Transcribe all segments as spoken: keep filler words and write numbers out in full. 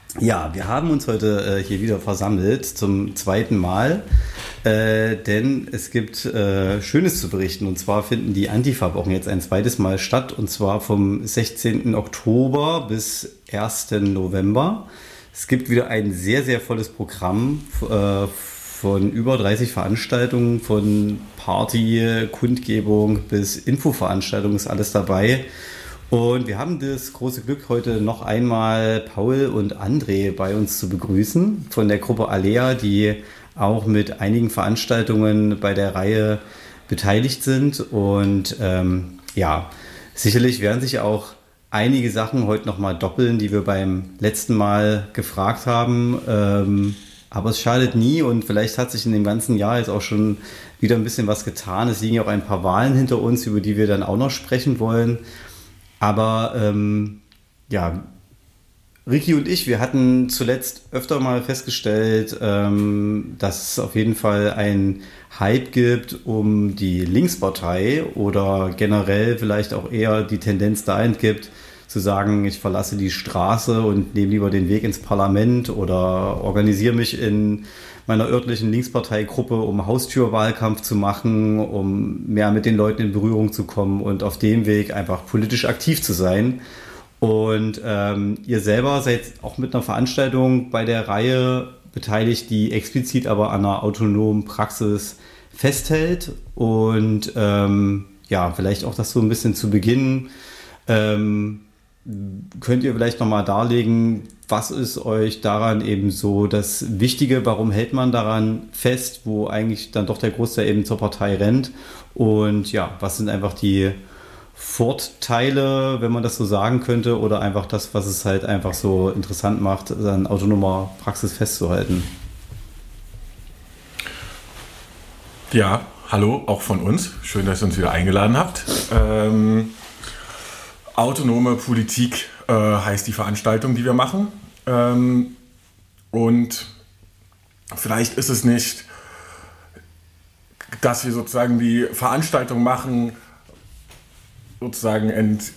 Ja, wir haben uns heute äh, hier wieder versammelt zum zweiten Mal, äh, denn es gibt äh, Schönes zu berichten. Und zwar finden die Antifa-Wochen jetzt ein zweites Mal statt, und zwar vom sechzehnten Oktober bis ersten November. Es gibt wieder ein sehr, sehr volles Programm äh, von über dreißig Veranstaltungen, von Party, Kundgebung bis Infoveranstaltungen ist alles dabei. Und wir haben das große Glück, heute noch einmal Paul und André bei uns zu begrüßen von der Gruppe Alea, die auch mit einigen Veranstaltungen bei der Reihe beteiligt sind. Und ähm, ja, sicherlich werden sich auch einige Sachen heute nochmal doppeln, die wir beim letzten Mal gefragt haben. Ähm, aber es schadet nie, und vielleicht hat sich in dem ganzen Jahr jetzt auch schon wieder ein bisschen was getan. Es liegen ja auch ein paar Wahlen hinter uns, über die wir dann auch noch sprechen wollen. Aber ähm, ja, Ricky und ich, wir hatten zuletzt öfter mal festgestellt, ähm, dass es auf jeden Fall einen Hype gibt um die Linkspartei, oder generell vielleicht auch eher die Tendenz dahin gibt, zu sagen, ich verlasse die Straße und nehme lieber den Weg ins Parlament oder organisiere mich in meiner örtlichen Linksparteigruppe, um Haustürwahlkampf zu machen, um mehr mit den Leuten in Berührung zu kommen und auf dem Weg einfach politisch aktiv zu sein. Und ähm, ihr selber seid auch mit einer Veranstaltung bei der Reihe beteiligt, die explizit aber an einer autonomen Praxis festhält. Und ähm, ja, vielleicht auch das so ein bisschen zu Beginn. Ähm, könnt ihr vielleicht nochmal darlegen, was ist euch daran eben so das Wichtige, warum hält man daran fest, wo eigentlich dann doch der Großteil eben zur Partei rennt? Und ja, was sind einfach die Vorteile, wenn man das so sagen könnte, oder einfach das, was es halt einfach so interessant macht, an autonomer Praxis festzuhalten? Ja, hallo, auch von uns. Schön, dass ihr uns wieder eingeladen habt. Ähm, autonome Politik äh, heißt die Veranstaltung, die wir machen. Ähm, und vielleicht ist es nicht, dass wir sozusagen die Veranstaltung machen, sozusagen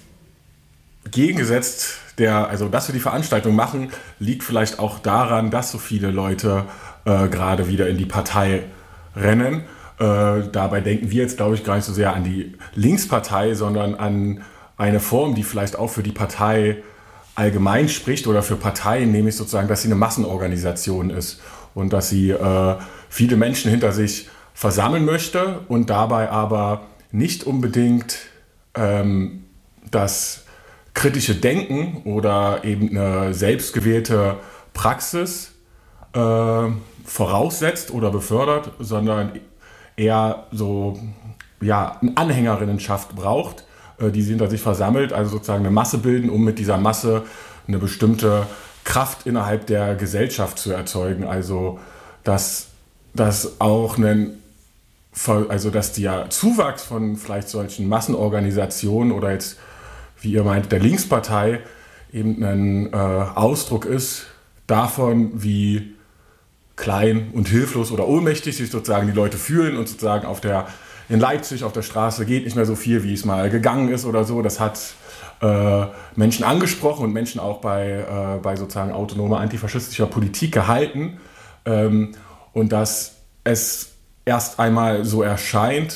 entgegengesetzt der, also dass wir die Veranstaltung machen, liegt vielleicht auch daran, dass so viele Leute äh, gerade wieder in die Partei rennen. Äh, dabei denken wir jetzt, glaube ich, gar nicht so sehr an die Linkspartei, sondern an eine Form, die vielleicht auch für die Partei allgemein spricht oder für Parteien, nämlich sozusagen, dass sie eine Massenorganisation ist und dass sie äh, viele Menschen hinter sich versammeln möchte und dabei aber nicht unbedingt ähm, das kritische Denken oder eben eine selbstgewählte Praxis äh, voraussetzt oder befördert, sondern eher so ja, eine Anhängerinnenschaft braucht, die sie hinter sich versammelt, also sozusagen eine Masse bilden, um mit dieser Masse eine bestimmte Kraft innerhalb der Gesellschaft zu erzeugen. Also dass, dass auch ein, also dass der Zuwachs von vielleicht solchen Massenorganisationen oder jetzt, wie ihr meint, der Linkspartei eben ein äh, Ausdruck ist davon, wie klein und hilflos oder ohnmächtig sich sozusagen die Leute fühlen und sozusagen auf der in Leipzig auf der Straße geht nicht mehr so viel, wie es mal gegangen ist oder so. Das hat äh, Menschen angesprochen und Menschen auch bei, äh, bei sozusagen autonomer antifaschistischer Politik gehalten. Ähm, und dass es erst einmal so erscheint,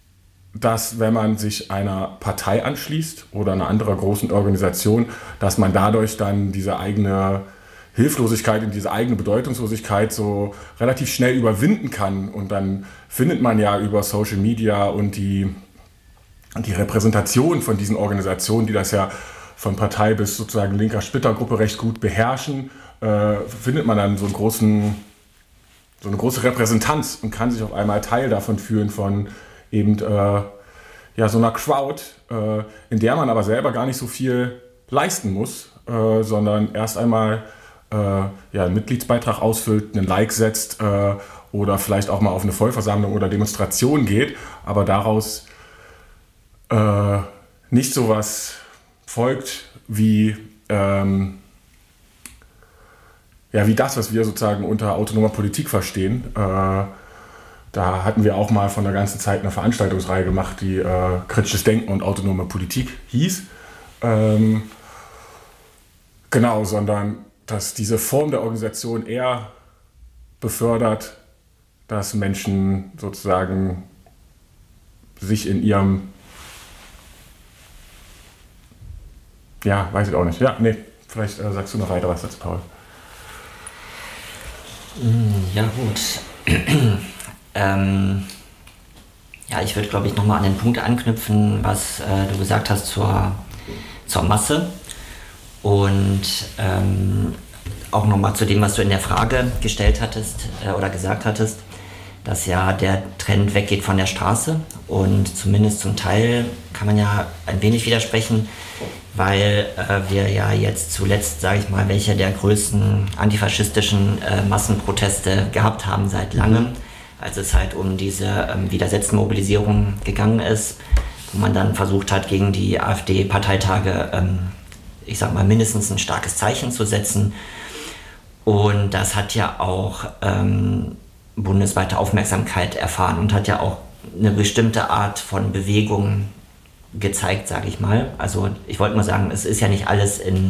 dass wenn man sich einer Partei anschließt oder einer anderen großen Organisation, dass man dadurch dann diese eigene Hilflosigkeit und diese eigene Bedeutungslosigkeit so relativ schnell überwinden kann. Und dann findet man ja über Social Media und die, die Repräsentation von diesen Organisationen, die das ja von Partei bis sozusagen linker Splittergruppe recht gut beherrschen, äh, findet man dann so, einen großen, so eine große Repräsentanz und kann sich auf einmal Teil davon fühlen von eben äh, ja, so einer Crowd, äh, in der man aber selber gar nicht so viel leisten muss, äh, sondern erst einmal ja, einen Mitgliedsbeitrag ausfüllt, einen Like setzt äh, oder vielleicht auch mal auf eine Vollversammlung oder Demonstration geht, aber daraus äh, nicht sowas folgt wie, ähm, ja, wie das, was wir sozusagen unter autonomer Politik verstehen. Äh, da hatten wir auch mal von der ganzen Zeit eine Veranstaltungsreihe gemacht, die äh, kritisches Denken und autonome Politik hieß. Ähm, genau, sondern dass diese Form der Organisation eher befördert, dass Menschen sozusagen sich in ihrem, ja, weiß ich auch nicht, ja, nee, vielleicht äh, sagst du noch weiter was dazu, Paul. Ja, gut. ähm, ja, ich würde, glaube ich, nochmal an den Punkt anknüpfen, was äh, du gesagt hast zur, zur Masse und ähm, auch nochmal zu dem, was du in der Frage gestellt hattest äh, oder gesagt hattest, dass ja der Trend weggeht von der Straße und zumindest zum Teil kann man ja ein wenig widersprechen, weil äh, wir ja jetzt zuletzt, sage ich mal, welche der größten antifaschistischen äh, Massenproteste gehabt haben seit langem, als es halt um diese ähm, Widersetzmobilisierung gegangen ist, wo man dann versucht hat, gegen die AfD-Parteitage, ähm, ich sag mal, mindestens ein starkes Zeichen zu setzen. Und das hat ja auch ähm, bundesweite Aufmerksamkeit erfahren und hat ja auch eine bestimmte Art von Bewegung gezeigt, sage ich mal. Also ich wollte nur sagen, es ist ja nicht alles in,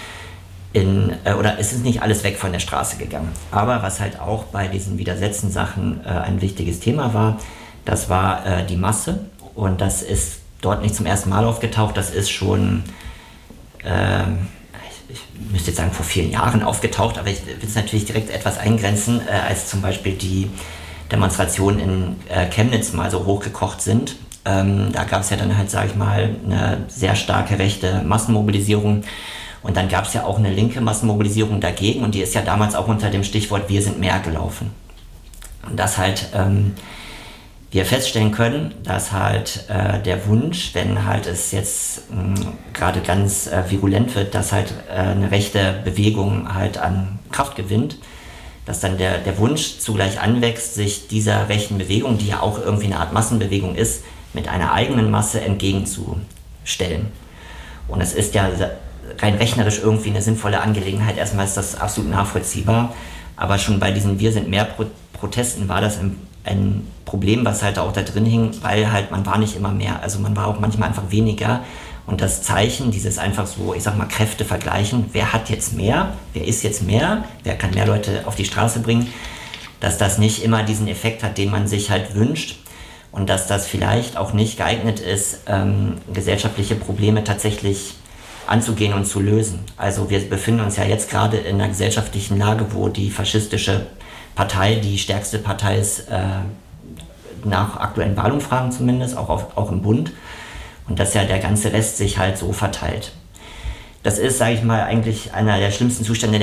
in äh, oder es ist nicht alles weg von der Straße gegangen. Aber was halt auch bei diesen Widersetzen-Sachen äh, ein wichtiges Thema war, das war äh, die Masse. Und das ist dort nicht zum ersten Mal aufgetaucht, das ist schon, äh, ich, ich müsste jetzt sagen, vor vielen Jahren aufgetaucht, aber ich will es natürlich direkt etwas eingrenzen, äh, als zum Beispiel die Demonstrationen in äh, Chemnitz mal so hochgekocht sind. Ähm, da gab es ja dann halt, sage ich mal, eine sehr starke rechte Massenmobilisierung und dann gab es ja auch eine linke Massenmobilisierung dagegen und die ist ja damals auch unter dem Stichwort Wir sind mehr gelaufen. Und das halt ähm, wir feststellen können, dass halt äh, der Wunsch, wenn halt es jetzt gerade ganz äh, virulent wird, dass halt äh, eine rechte Bewegung halt an Kraft gewinnt, dass dann der, der Wunsch zugleich anwächst, sich dieser rechten Bewegung, die ja auch irgendwie eine Art Massenbewegung ist, mit einer eigenen Masse entgegenzustellen. Und es ist ja rein rechnerisch irgendwie eine sinnvolle Angelegenheit. Erstmal ist das absolut nachvollziehbar, aber schon bei diesen Wir sind mehr Pro- Protesten war das ein, ein Problem, was halt auch da drin hing, weil halt man war nicht immer mehr, also man war auch manchmal einfach weniger. Und das Zeichen, dieses einfach so, ich sag mal, Kräfte vergleichen, wer hat jetzt mehr, wer ist jetzt mehr, wer kann mehr Leute auf die Straße bringen, dass das nicht immer diesen Effekt hat, den man sich halt wünscht. Und dass das vielleicht auch nicht geeignet ist, ähm, gesellschaftliche Probleme tatsächlich anzugehen und zu lösen. Also wir befinden uns ja jetzt gerade in einer gesellschaftlichen Lage, wo die faschistische Partei die stärkste Partei ist, äh, nach aktuellen Wahlumfragen zumindest, auch, auf, auch im Bund. Und dass ja der ganze Rest sich halt so verteilt. Das ist, sage ich mal, eigentlich einer der schlimmsten Zustände